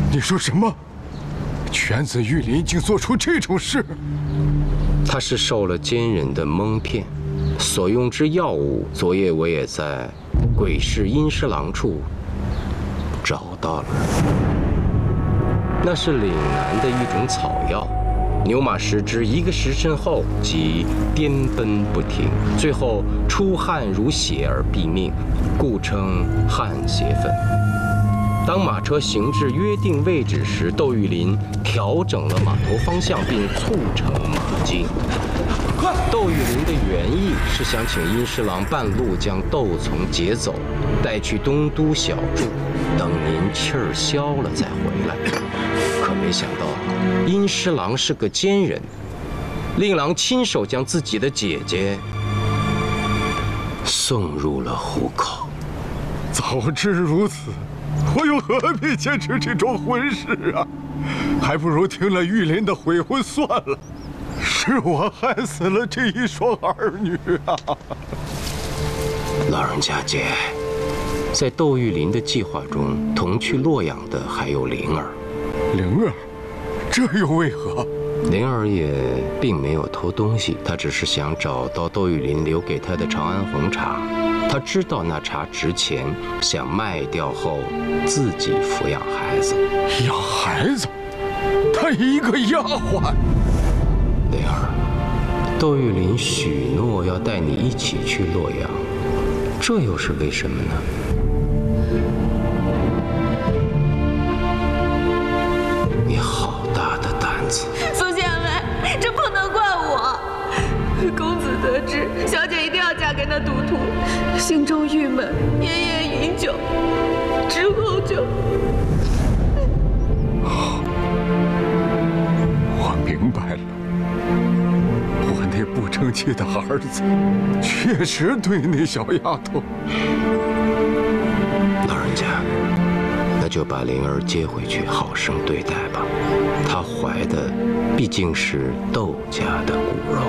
你说什么？犬子玉林竟做出这种事？ 他是受了奸人的蒙骗，所用之药物，昨夜我也在鬼市阴尸郎处找到了。那是岭南的一种草药，牛马食之1个时辰后即颠奔不停，最后出汗如血而毙命，故称汗血粉。当马车行至约定位置时，窦玉林调整了码头方向，并促成马径。窦玉林的原意是想请阴尸郎半路将窦从劫走，带去东都小住，等您气儿消了再回来。可没想到，阴尸郎是个奸人，令郎亲手将自己的姐姐送入了虎口。 早知如此，我又何必坚持这桩婚事啊？还不如听了玉林的悔婚算了。是我害死了这一双儿女啊！ 老人家节哀。在窦玉林的计划中，同去洛阳的还有灵儿。 灵儿，这又为何？ 灵儿也并没有偷东西，她只是想找到窦玉林留给她的长安红茶。她知道那茶值钱，想卖掉后自己抚养孩子。 养孩子？她一个丫鬟。 灵儿，窦玉林许诺要带你一起去洛阳，这又是为什么呢？你好大的胆子！ 苏县尉，这不能怪我。公子得知小姐一定要嫁给那赌徒，心中郁闷，夜夜饮酒，之后就…… 我明白了。我那不争气的儿子，确实对那小丫头。 老人家，那就把灵儿接回去，好生对待吧。她怀的毕竟是窦家的骨肉。